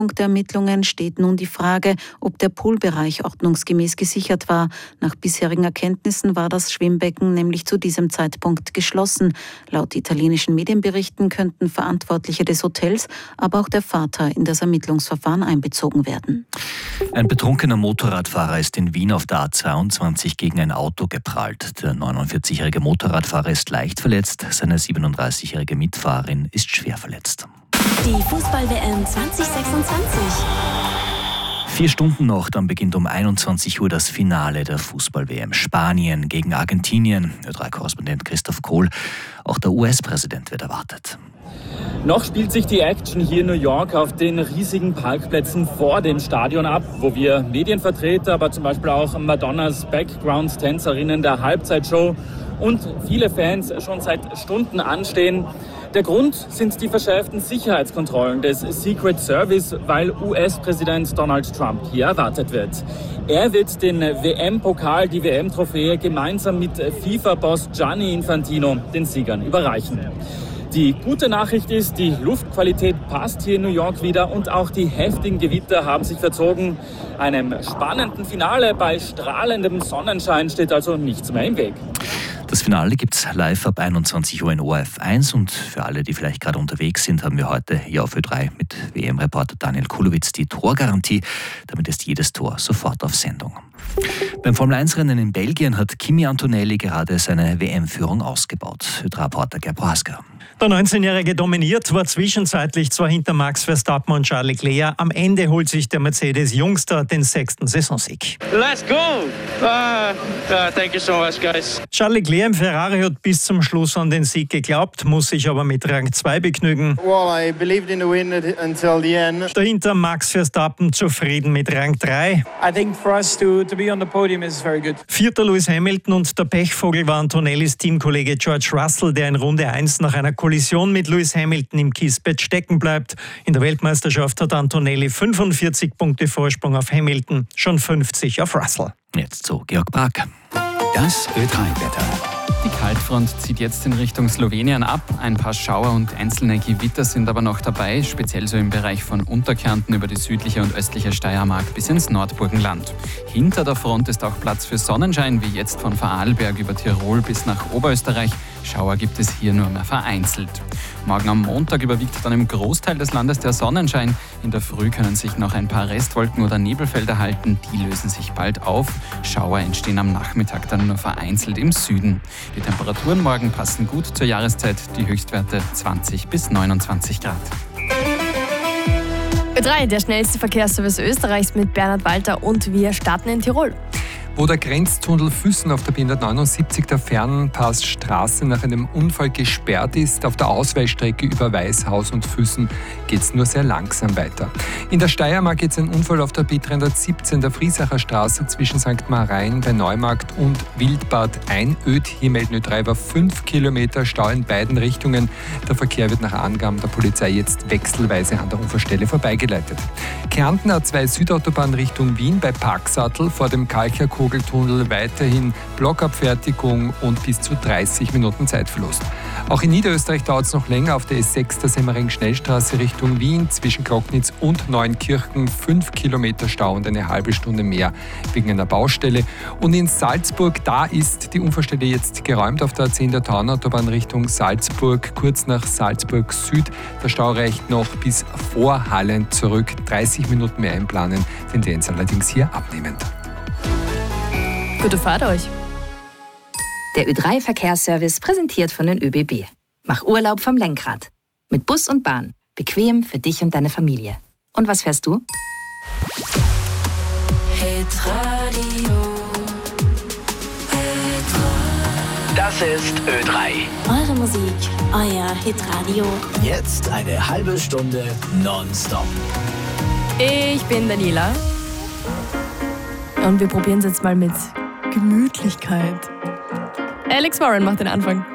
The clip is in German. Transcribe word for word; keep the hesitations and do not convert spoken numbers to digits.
Der Ermittlungen steht nun die Frage, ob der Poolbereich ordnungsgemäß gesichert war. Nach bisherigen Erkenntnissen war das Schwimmbecken nämlich zu diesem Zeitpunkt geschlossen. Laut italienischen Medienberichten könnten Verantwortliche des Hotels, aber auch der Vater in das Ermittlungsverfahren einbezogen werden. Ein betrunkener Motorradfahrer ist in Wien auf der A zweiundzwanzig gegen ein Auto geprallt. Der neunundvierzigjährige Motorradfahrer ist leicht verletzt, seine siebenunddreißigjährige Mitfahrerin ist schwer verletzt. Die Fußball-W M zwanzig sechsundzwanzig. Vier Stunden noch, dann beginnt um einundzwanzig Uhr das Finale der Fußball-W M. Spanien gegen Argentinien. Ö drei Korrespondent Christoph Kohl. Auch der U S-Präsident wird erwartet. Noch spielt sich die Action hier in New York auf den riesigen Parkplätzen vor dem Stadion ab, wo wir Medienvertreter, aber zum Beispiel auch Madonnas Background-Tänzerinnen der Halbzeitshow und viele Fans schon seit Stunden anstehen. Der Grund sind die verschärften Sicherheitskontrollen des Secret Service, weil U S-Präsident Donald Trump hier erwartet wird. Er wird den W M-Pokal, die W M-Trophäe, gemeinsam mit FIFA-Boss Gianni Infantino den Siegern überreichen. Die gute Nachricht ist, die Luftqualität passt hier in New York wieder und auch die heftigen Gewitter haben sich verzogen. Einem spannenden Finale bei strahlendem Sonnenschein steht also nichts mehr im Weg. Das Finale gibt es live ab einundzwanzig Uhr in O R F eins und für alle, die vielleicht gerade unterwegs sind, haben wir heute hier auf Ö drei mit W M-Reporter Daniel Kulowitz die Torgarantie. Damit ist jedes Tor sofort auf Sendung. Beim Formel eins Rennen in Belgien hat Kimi Antonelli gerade seine W M-Führung ausgebaut. Ö drei-Reporter Gerd Prohaska. Der neunzehnjährige dominiert, war zwischenzeitlich zwar hinter Max Verstappen und Charles Leclerc. Am Ende holt sich der Mercedes-Jungster den sechsten Saisonsieg. Let's go! Uh, uh, thank you so much, guys. Charles Leclerc im Ferrari hat bis zum Schluss an den Sieg geglaubt, muss sich aber mit Rang zwei begnügen. Well, I believed in the win until the end. Dahinter Max Verstappen zufrieden mit Rang drei. I think for us to, to be on the podium is very good. Vierter Lewis Hamilton und der Pechvogel war Antonellis Teamkollege George Russell, der in Runde eins nach einer Kollision mit Lewis Hamilton im Kiesbett stecken bleibt. In der Weltmeisterschaft hat Antonelli fünfundvierzig Punkte Vorsprung auf Hamilton, schon fünfzig auf Russell. Jetzt zu Georg Brack. Das Ö drei-Wetter. Die Kaltfront zieht jetzt in Richtung Slowenien ab. Ein paar Schauer und einzelne Gewitter sind aber noch dabei, speziell so im Bereich von Unterkärnten über die südliche und östliche Steiermark bis ins Nordburgenland. Hinter der Front ist auch Platz für Sonnenschein, wie jetzt von Vorarlberg über Tirol bis nach Oberösterreich. Schauer gibt es hier nur mehr vereinzelt. Morgen am Montag überwiegt dann im Großteil des Landes der Sonnenschein. In der Früh können sich noch ein paar Restwolken oder Nebelfelder halten. Die lösen sich bald auf. Schauer entstehen am Nachmittag dann nur vereinzelt im Süden. Die Temperaturen morgen passen gut zur Jahreszeit. Die Höchstwerte zwanzig bis neunundzwanzig Grad. Ö drei, der schnellste Verkehrsservice Österreichs mit Bernhard Walter und wir starten in Tirol. Wo der Grenztunnel Füssen auf der B hundertneunundsiebzig der Fernpassstraße nach einem Unfall gesperrt ist, auf der Ausweichstrecke über Weißhaus und Füssen geht es nur sehr langsam weiter. In der Steiermark geht es ein Unfall auf der B dreihundertsiebzehn der Friesacher Straße zwischen Sankt Marien bei Neumarkt und Wildbad einöd. Hier melden Ö drei war fünf Kilometer Stau in beiden Richtungen. Der Verkehr wird nach Angaben der Polizei jetzt wechselweise an der Unfallstelle vorbeigeleitet. Kärnten A zwei Südautobahn Richtung Wien bei Parksattel vor dem Kalcher Kugeltunnel weiterhin Blockabfertigung und bis zu dreißig Minuten Zeitverlust. Auch in Niederösterreich dauert es noch länger auf der S sechs der Semmering-Schnellstraße Richtung Wien zwischen Glocknitz und Neunkirchen. Fünf Kilometer Stau und eine halbe Stunde mehr wegen einer Baustelle. Und in Salzburg, da ist die Unfallstelle jetzt geräumt auf der A zehn der Taunautobahn Richtung Salzburg, kurz nach Salzburg Süd. Der Stau reicht noch bis vor Hallen zurück. dreißig Minuten mehr einplanen, Tendenz allerdings hier abnehmend. Gute Fahrt euch. Der Ö drei Verkehrsservice präsentiert von den ÖBB. Mach Urlaub vom Lenkrad. Mit Bus und Bahn. Bequem für dich und deine Familie. Und was fährst du? Hitradio. Das ist Ö drei. Eure Musik, euer Hitradio. Jetzt eine halbe Stunde nonstop. Ich bin Daniela. Und wir probieren es jetzt mal mit Gemütlichkeit. Alex Warren macht den Anfang.